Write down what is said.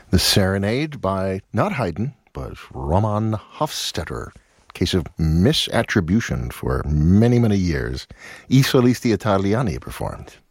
The Serenade by not Haydn, but Roman Hofstetter. Case of misattribution for many, many years. I Solisti Italiani performed.